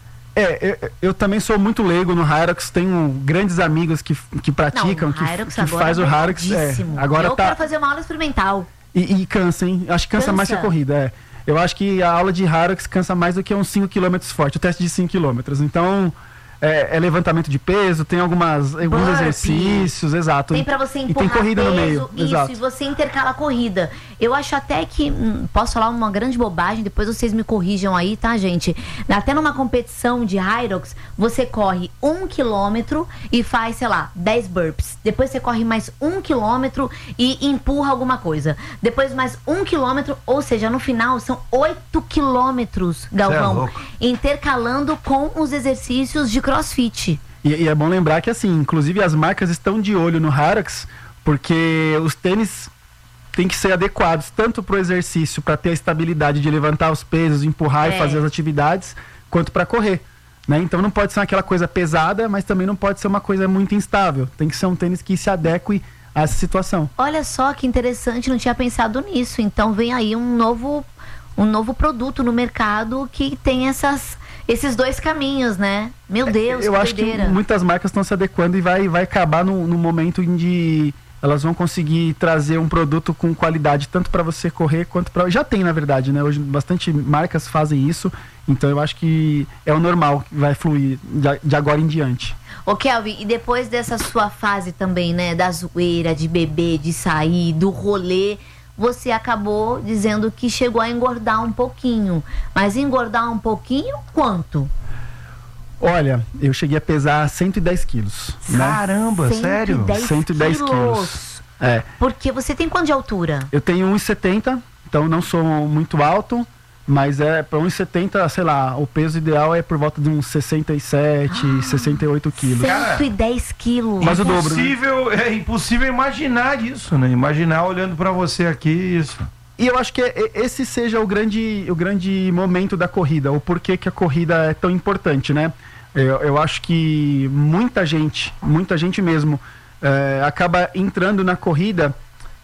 Eu também sou muito leigo no Hyrox. Tenho grandes amigos que praticam, não, que faz o Hyrox. Agora eu quero fazer uma aula experimental. E cansa, hein? Acho que cansa mais que a corrida, Eu acho que a aula de Hyrox cansa mais do que uns 5 km forte, o teste de 5 km. Então, é levantamento de peso, tem alguns exercícios, exato. Tem pra você empurrar e tem corrida peso, no meio. Isso, exato. E você intercala a corrida. Eu acho até que, posso falar uma grande bobagem, depois vocês me corrijam aí, tá, gente? Até numa competição de Hyrox, você corre 1 km e faz, sei lá, 10 burpees. Depois você corre mais 1 km e empurra alguma coisa. Depois mais 1 km, ou seja, no final são 8 km, Galvão, intercalando com os exercícios de CrossFit. E é bom lembrar que, assim, inclusive as marcas estão de olho no Hyrox, porque os tênis têm que ser adequados tanto para o exercício, para ter a estabilidade de levantar os pesos, empurrar e fazer as atividades, quanto para correr, né? Então não pode ser aquela coisa pesada, mas também não pode ser uma coisa muito instável. Tem que ser um tênis que se adeque a essa situação. Olha só que interessante, não tinha pensado nisso. Então vem aí um novo produto no mercado que tem esses dois caminhos, né? Meu Deus, eu acho que muitas marcas estão se adequando e vai acabar no momento em que elas vão conseguir trazer um produto com qualidade, tanto para você correr quanto para... Já tem, na verdade, né? Hoje bastante marcas fazem isso, então eu acho que é o normal que vai fluir de agora em diante. Ô Kelvin, e depois dessa sua fase também, né? Da zoeira, de beber, de sair, do rolê, você acabou dizendo que chegou a engordar um pouquinho. Mas engordar um pouquinho, quanto? Olha, eu cheguei a pesar 110 quilos. Caramba, né? sério? 110 quilos. Porque você tem quanto de altura? Eu tenho 1,70, então não sou muito alto, mas para 1,70, sei lá, o peso ideal é por volta de uns 67, 68 quilos. 110 quilos. Mas o dobro, né? É impossível imaginar isso, né? Imaginar olhando para você aqui isso. E eu acho que esse seja o grande momento da corrida, o porquê que a corrida é tão importante, né? Eu acho que muita gente mesmo acaba entrando na corrida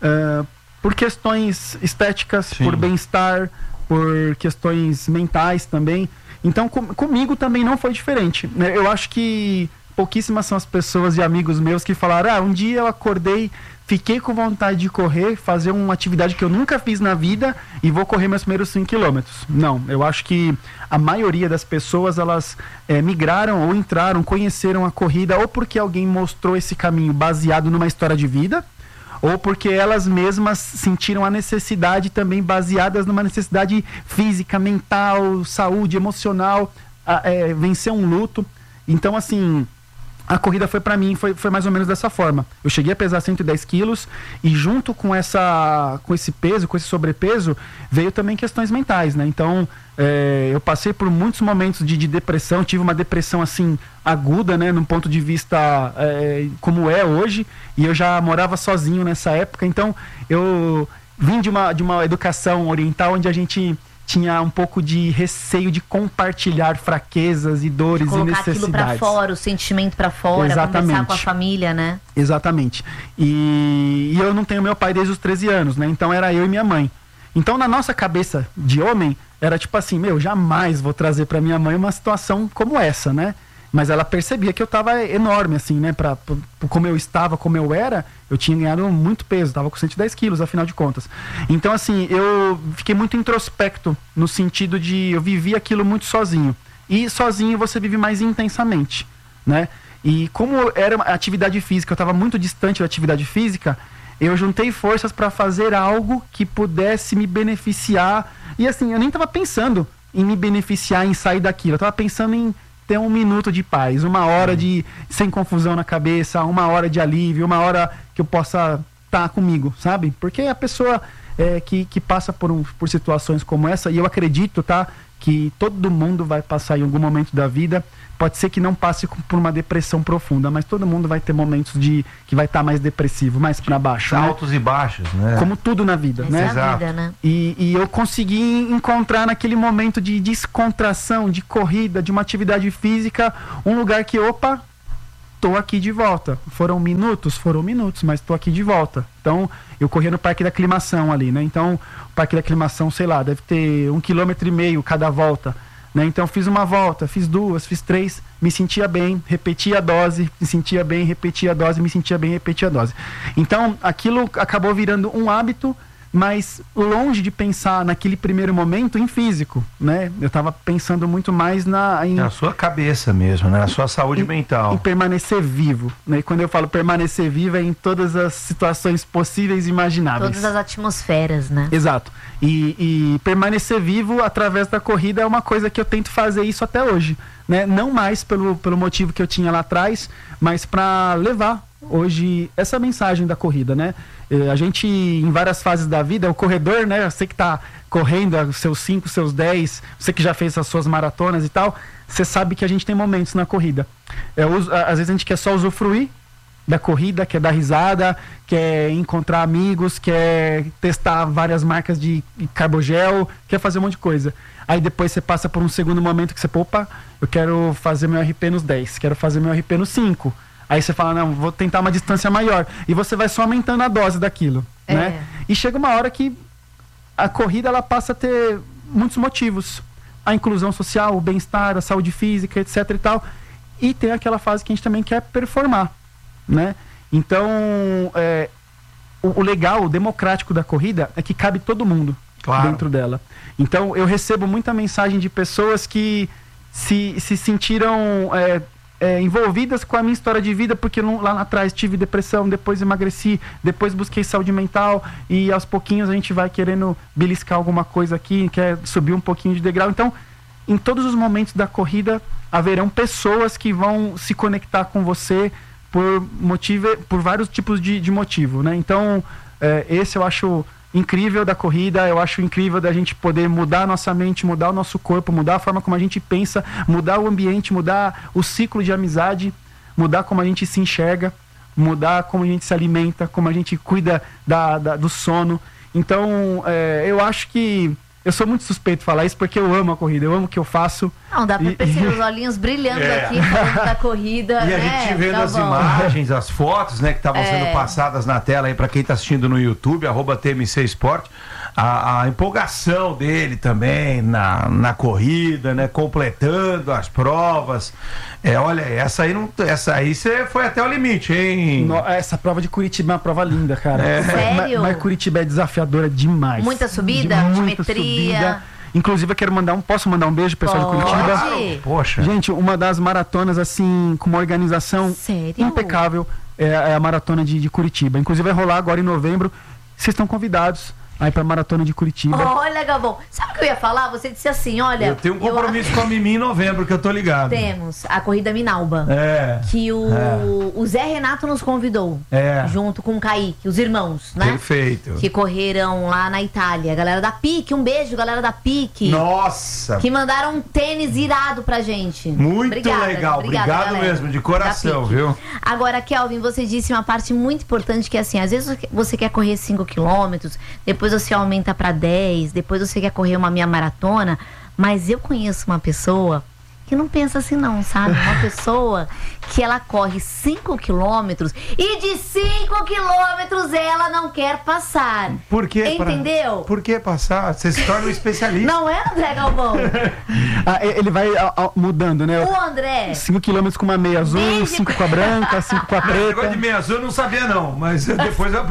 por questões estéticas, Sim. por bem-estar, por questões mentais também. Então comigo também não foi diferente, né? Eu acho que pouquíssimas são as pessoas e amigos meus que falaram, um dia eu acordei, fiquei com vontade de correr, fazer uma atividade que eu nunca fiz na vida e vou correr meus primeiros 5 quilômetros. Não, eu acho que a maioria das pessoas, elas migraram ou entraram, conheceram a corrida ou porque alguém mostrou esse caminho baseado numa história de vida, ou porque elas mesmas sentiram a necessidade também baseadas numa necessidade física, mental, saúde, emocional, vencer um luto. Então, assim, a corrida foi pra mim, foi mais ou menos dessa forma. Eu cheguei a pesar 110 quilos e junto com esse peso, com esse sobrepeso, veio também questões mentais, né? Então, eu passei por muitos momentos de depressão, tive uma depressão, assim, aguda, né? Num ponto de vista como é hoje, e eu já morava sozinho nessa época, então eu vim de uma educação oriental onde a gente tinha um pouco de receio de compartilhar fraquezas e dores e necessidades. Colocar aquilo pra fora, o sentimento pra fora, Exatamente. Conversar com a família, né? Exatamente. E eu não tenho meu pai desde os 13 anos, né? Então era eu e minha mãe. Então na nossa cabeça de homem, era tipo assim, jamais vou trazer pra minha mãe uma situação como essa, né? Mas ela percebia que eu tava enorme, assim, né? Como eu estava, como eu era, eu tinha ganhado muito peso, tava com 110 quilos, afinal de contas. Então, assim, eu fiquei muito introspecto, no sentido de eu vivi aquilo muito sozinho. E sozinho você vive mais intensamente, né? E como era uma atividade física, eu tava muito distante da atividade física, eu juntei forças para fazer algo que pudesse me beneficiar. E assim, eu nem tava pensando em me beneficiar, em sair daquilo. Eu tava pensando em ter 1 minuto de paz, 1 hora de sem confusão na cabeça, 1 hora de alívio, 1 hora que eu possa estar comigo, sabe? Porque a pessoa que passa por situações como essa, e eu acredito, tá, que todo mundo vai passar em algum momento da vida. Pode ser que não passe por uma depressão profunda, mas todo mundo vai ter momentos que vai estar mais depressivo, mais para baixo. Altos e baixos, né? Como tudo na vida, né? Essa é a vida, né? E eu consegui encontrar naquele momento de descontração, de corrida, de uma atividade física, um lugar que, opa, tô aqui de volta. Foram minutos, mas tô aqui de volta. Então, eu corria no Parque da Aclimação ali, né? Então, o Parque da Aclimação, sei lá, deve ter 1,5 km cada volta. Né? Então fiz uma volta, fiz 2, fiz 3, me sentia bem, repetia a dose, me sentia bem, repetia a dose, me sentia bem, repetia a dose. Então aquilo acabou virando um hábito, mas longe de pensar naquele primeiro momento em físico, né? Eu estava pensando muito mais na sua cabeça mesmo, né? Na sua saúde mental. Em permanecer vivo, né? E quando eu falo permanecer vivo é em todas as situações possíveis e imagináveis. Todas as atmosferas, né? Exato. E permanecer vivo através da corrida é uma coisa que eu tento fazer isso até hoje, né? Não mais pelo motivo que eu tinha lá atrás, mas para levar hoje essa mensagem da corrida, né? A gente, em várias fases da vida, o corredor, né? Você que tá correndo os seus 5, seus 10, você que já fez as suas maratonas e tal, você sabe que a gente tem momentos na corrida. Às vezes a gente quer só usufruir da corrida, quer dar risada, quer encontrar amigos, quer testar várias marcas de carbogel, quer fazer um monte de coisa. Aí depois você passa por um segundo momento que você, opa, eu quero fazer meu RP nos 10, quero fazer meu RP nos 5. Aí você fala, não, vou tentar uma distância maior. E você vai só aumentando a dose daquilo, né? E chega uma hora que a corrida, ela passa a ter muitos motivos. A inclusão social, o bem-estar, a saúde física, etc e tal. E tem aquela fase que a gente também quer performar, né? Então, o legal, o democrático da corrida é que cabe todo mundo dentro dela. Então, eu recebo muita mensagem de pessoas que se sentiram envolvidas com a minha história de vida, porque lá atrás tive depressão, depois emagreci, depois busquei saúde mental, e aos pouquinhos a gente vai querendo beliscar alguma coisa aqui, quer subir um pouquinho de degrau. Então, em todos os momentos da corrida, haverão pessoas que vão se conectar com você por vários tipos de motivo, né? Então, esse eu acho incrível da corrida, eu acho incrível da gente poder mudar a nossa mente, mudar o nosso corpo, mudar a forma como a gente pensa, mudar o ambiente, mudar o ciclo de amizade, mudar como a gente se enxerga, mudar como a gente se alimenta, como a gente cuida do sono. Então, eu acho que eu sou muito suspeito de falar isso porque eu amo a corrida, eu amo o que eu faço. Não, dá pra perceber os olhinhos brilhando aqui falando da corrida. E a gente vendo as imagens, as fotos, né, que estavam sendo passadas na tela aí pra quem tá assistindo no YouTube, @TMC Esporte. A empolgação dele também na corrida, né? Completando as provas. Olha, essa aí você foi até o limite, hein? Essa prova de Curitiba é uma prova linda, cara. Sério? Mas Curitiba é desafiadora demais. Muita subida, altimetria. Inclusive, eu quero posso mandar um beijo pro pessoal de Curitiba? Poxa. Gente, uma das maratonas, assim, com uma organização impecável, é a maratona de Curitiba. Inclusive, vai rolar agora em novembro. Vocês estão convidados aí pra Maratona de Curitiba. Olha, Gabão, sabe o que eu ia falar? Você disse assim, olha... Eu tenho um compromisso com a Mimi em novembro, que eu tô ligado. Temos a Corrida Minalba. Que o Zé Renato nos convidou. Junto com o Kaique, os irmãos, né? Perfeito. Que correram lá na Itália. A galera da PIC, um beijo, galera da PIC. Nossa! Que mandaram um tênis irado pra gente. Muito legal. Obrigado mesmo, de coração, viu? Agora, Kelvin, você disse uma parte muito importante que é assim, às vezes você quer correr 5 quilômetros, depois você aumenta para 10, depois você quer correr uma meia maratona, mas eu conheço uma pessoa que não pensa assim não, sabe? Uma pessoa que ela corre 5 quilômetros e de 5 quilômetros ela não quer passar. Por quê? Entendeu? Por que passar? Você se torna um especialista. Não é, André Galvão? Ele vai mudando, né? O André. 5 quilômetros com uma meia azul, 5 com a branca, 5 com a preta. Esse negócio de meia azul eu não sabia não, mas depois eu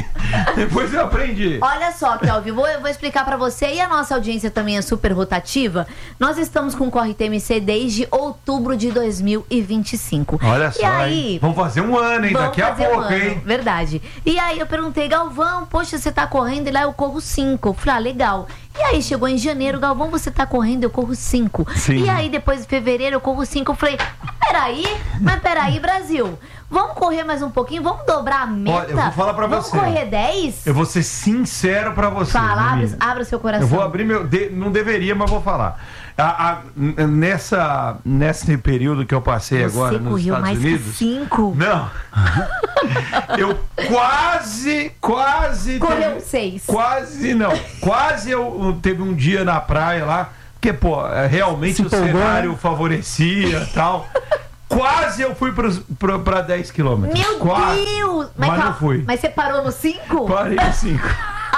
aprendi. Olha só, Kelvin, vou explicar pra você, e a nossa audiência também é super rotativa. Nós estamos com o Corre TMC desde outubro de 2025. Olha só, e aí, hein? Vamos fazer um ano, hein? Daqui a pouco, hein? Verdade. E aí eu perguntei, Galvão, poxa, você tá correndo? E lá eu corro 5. Eu falei, legal. E aí chegou em janeiro, Galvão, você tá correndo? Eu corro 5. E aí depois de fevereiro eu corro 5. Eu falei, mas peraí, Brasil. Vamos correr mais um pouquinho? Vamos dobrar a meta? Olha, eu vou falar pra você. Vamos correr 10? Eu vou ser sincero pra você. Fala, abra seu coração. Eu vou abrir não deveria, mas vou falar. Nesse período que eu passei agora nos Estados mais Unidos. Que 5? Não. Eu quase. Correu 6. Quase eu teve um dia na praia lá, porque, realmente o cenário favorecia e tal. Quase eu fui pra 10 quilômetros. Meu Deus! Mas não fui. Mas você parou no 5? Parei no 5.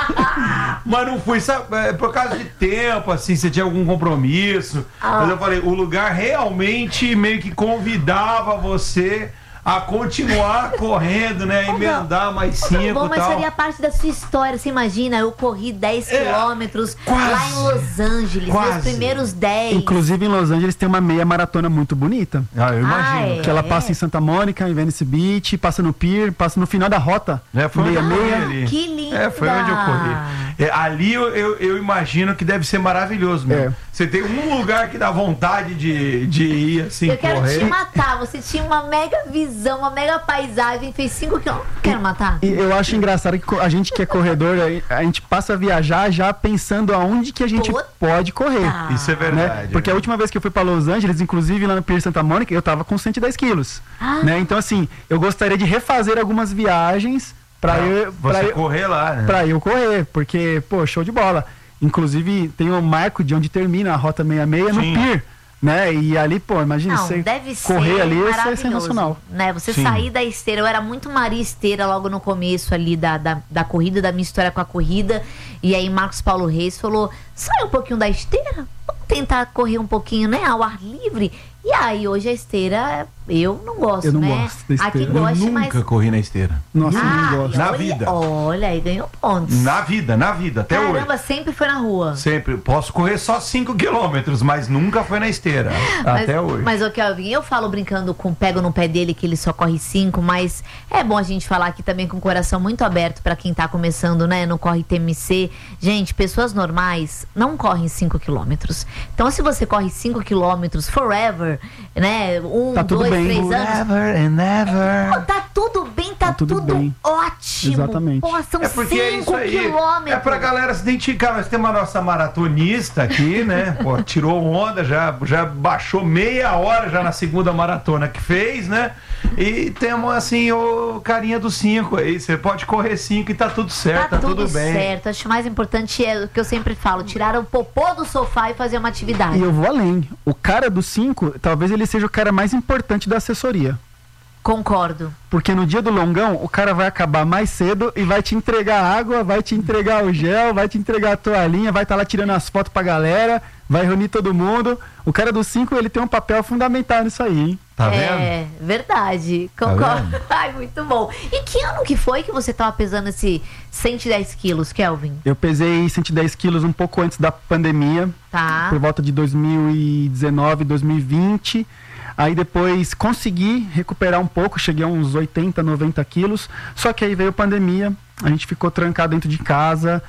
Mas não fui, sabe? Por causa de tempo, assim, você tinha algum compromisso. Mas eu falei, o lugar realmente meio que convidava você a continuar correndo, né? Emendar mais 5 e tal. Mas seria parte da sua história. Você imagina, eu corri 10 quilômetros lá em Los Angeles, meus primeiros 10. Inclusive em Los Angeles tem uma meia maratona muito bonita. Eu imagino. Que ela passa em Santa Mônica, em Venice Beach, passa no Pier, passa no final da rota. Foi meia. Que linda! Foi onde eu corri. Ali eu imagino que deve ser maravilhoso mesmo. Você tem um lugar que dá vontade de ir assim, eu quero correr. te matar. Você tinha uma mega visão, uma mega paisagem, fez 5 quilômetros. Quero matar. E eu acho engraçado que a gente que é corredor, a gente passa a viajar já pensando aonde que a gente pode correr. Isso é verdade. Né? Porque a última vez que eu fui para Los Angeles, inclusive lá no Pier Santa Mônica, eu tava com 110 quilos. Né? Então, assim, eu gostaria de refazer algumas viagens pra eu correr lá, né? Pra eu correr, porque, show de bola. Inclusive, tem um marco de onde termina a Rota 66 no Pier. Né? E ali, imagina você correr ali, isso é sensacional. Né? Você sair da esteira, eu era muito Maria Esteira logo no começo ali da corrida, da minha história com a corrida. E aí Marcos Paulo Reis falou, sai um pouquinho da esteira, vamos tentar correr um pouquinho, né, ao ar livre. E aí, hoje a esteira, eu não gosto, eu não né? gosto da esteira. Aqui gosta, eu nunca corri na esteira. Nossa, eu não gosto. Na vida. Olha, aí ganhou pontos. Na vida, até hoje. Caramba, sempre foi na rua. Sempre. Posso correr só 5 quilômetros, mas nunca foi na esteira. Até hoje. Mas, Kelvin, eu falo brincando pego no pé dele que ele só corre 5, mas é bom a gente falar aqui também com o coração muito aberto pra quem tá começando, né, no Corre TMC. Gente, pessoas normais não correm 5 quilômetros. Então, se você corre 5 quilômetros forever, né, 1, 2, 3 anos. And ever. Tá tudo bem, tá tudo bem. Ótimo. Exatamente. São 5 quilômetros. É pra galera se identificar. Nós temos a nossa maratonista aqui, né? Tirou onda, já baixou meia hora já na segunda maratona que fez, né? E temos assim o carinha do 5 aí. Você pode correr 5 e tá tudo certo, tá tudo bem. Certo. Acho que o mais importante é o que eu sempre falo: tirar o popô do sofá e fazer uma atividade. E eu vou além. O cara do 5, talvez ele seja o cara mais importante da assessoria. Concordo. Porque no dia do longão, o cara vai acabar mais cedo e vai te entregar água, vai te entregar o gel, vai te entregar a toalhinha, vai estar lá tirando as fotos pra galera, vai reunir todo mundo. O cara do 5, ele tem um papel fundamental nisso aí, hein? Tá vendo? É, verdade. Concordo. Tá Ai, muito bom. E que ano que foi que você tava pesando esse 110 quilos, Kelvin? Eu pesei 110 quilos um pouco antes da pandemia. Tá. Por volta de 2019, 2020. Aí depois consegui recuperar um pouco, cheguei a uns 80, 90 quilos. Só que aí veio a pandemia, a gente ficou trancado dentro de casa.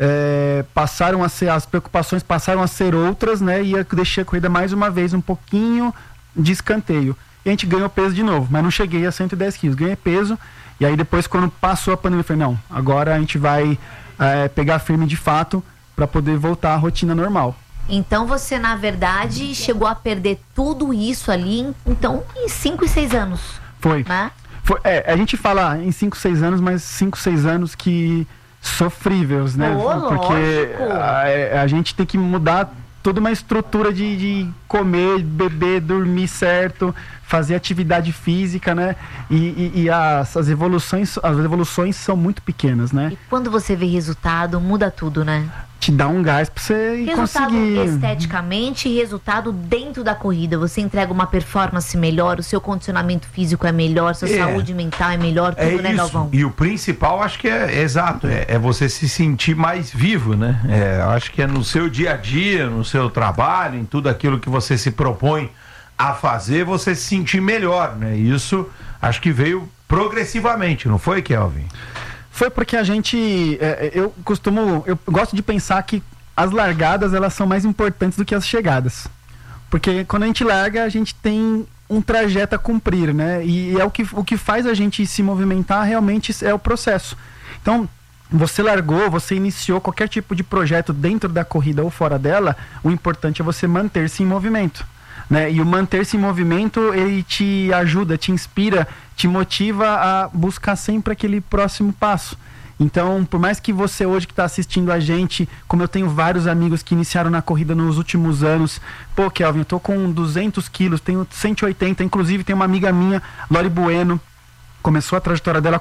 As preocupações passaram a ser outras, né? E eu deixei a corrida mais uma vez um pouquinho de escanteio. E a gente ganhou peso de novo, mas não cheguei a 110 quilos. Ganhei peso, e aí depois, quando passou a pandemia, eu falei, não, agora a gente vai pegar firme de fato para poder voltar à rotina normal. Então você, na verdade, chegou a perder tudo isso ali, então, em 5 e 6 anos. Foi. Né? A gente fala em 5, 6 anos, mas 5, 6 anos que sofríveis, né? Porque a gente tem que mudar toda uma estrutura de comer, beber, dormir certo, fazer atividade física, né? E as evoluções são muito pequenas, né? E quando você vê resultado, muda tudo, né? te dá um gás pra você Resultado conseguir. esteticamente e resultado dentro da corrida. Você entrega uma performance melhor, o seu condicionamento físico é melhor, sua saúde mental é melhor, tudo, né, Galvão? E o principal, acho que é exato, é você se sentir mais vivo, né? Acho que é no seu dia a dia, no seu trabalho, em tudo aquilo que você se propõe a fazer, você se sentir melhor, né? Isso acho que veio progressivamente, não foi, Kelvin? Foi porque a gente, eu gosto de pensar que as largadas, elas são mais importantes do que as chegadas. Porque quando a gente larga, a gente tem um trajeto a cumprir, né? E é o que faz a gente se movimentar realmente é o processo. Então, você largou, você iniciou qualquer tipo de projeto dentro da corrida ou fora dela, o importante é você manter-se em movimento. Né? E o manter-se em movimento, ele te ajuda, te inspira, te motiva a buscar sempre aquele próximo passo. Então, por mais que você hoje que está assistindo a gente, como eu tenho vários amigos que iniciaram na corrida nos últimos anos, pô, Kelvin, eu tô com 200 quilos, tenho 180, inclusive tem uma amiga minha, Lori Bueno, começou a trajetória dela